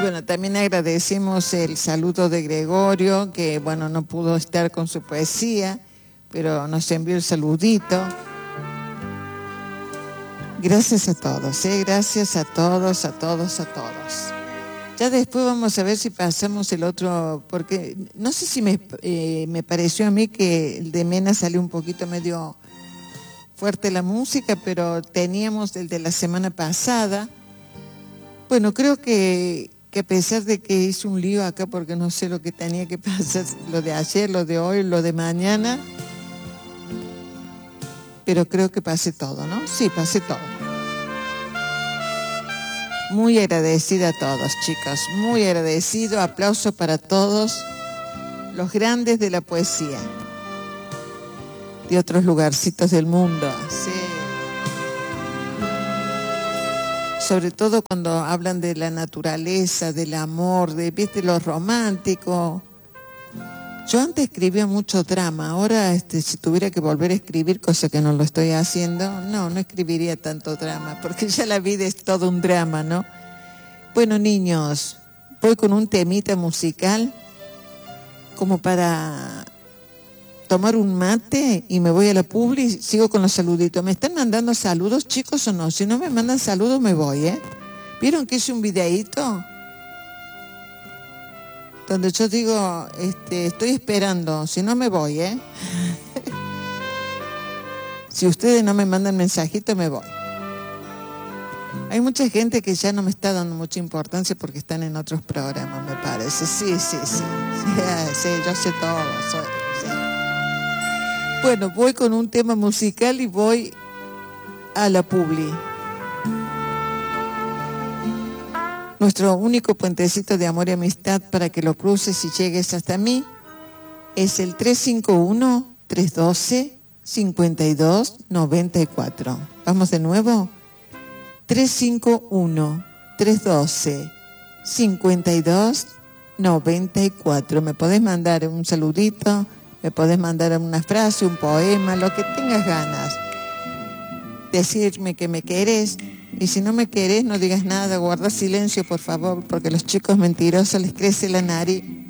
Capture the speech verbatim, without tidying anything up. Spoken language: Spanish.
bueno, también agradecemos el saludo de Gregorio, que bueno, no pudo estar con su poesía, pero nos envió el saludito. Gracias a todos, ¿eh? Gracias a todos, a todos, a todos. Ya después vamos a ver si pasamos el otro, porque no sé si me, eh, me pareció a mí que el de Mena salió un poquito medio fuerte la música, pero teníamos el de la semana pasada. Bueno, creo que, que a pesar de que hice un lío acá porque no sé lo que tenía que pasar, lo de ayer, lo de hoy, lo de mañana, pero creo que pasé todo, ¿no? Sí, pasé todo. Muy agradecida a todos, chicos, muy agradecido, aplauso para todos los grandes de la poesía, de otros lugarcitos del mundo, sí. Sobre todo cuando hablan de la naturaleza, del amor, de, ¿viste? Lo romántico. Yo antes escribía mucho drama, ahora este, si tuviera que volver a escribir, cosa que no lo estoy haciendo, no, no escribiría tanto drama, porque ya la vida es todo un drama, ¿no? Bueno, niños, voy con un temita musical como para tomar un mate y me voy a la publi y sigo con los saluditos. ¿Me están mandando saludos, chicos, o no? Si no me mandan saludos, me voy, ¿eh? ¿Vieron que hice un videíto? Donde yo digo, este, estoy esperando, si no me voy, ¿eh? Si ustedes no me mandan mensajito, me voy. Hay mucha gente que ya no me está dando mucha importancia porque están en otros programas, me parece. Sí, sí, sí. Sí, sí, yo sé todo. Soy, sí. Bueno, voy con un tema musical y voy a la publi. Nuestro único puentecito de amor y amistad para que lo cruces y llegues hasta mí es el tres cinco uno, tres uno dos, cinco dos nueve cuatro. Vamos de nuevo. tres cinco uno, tres uno dos, cinco dos nueve cuatro. Me podés mandar un saludito, me podés mandar una frase, un poema, lo que tengas ganas. Decirme que me querés. Y si no me querés, no digas nada, guarda silencio, por favor, porque a los chicos mentirosos les crece la nariz.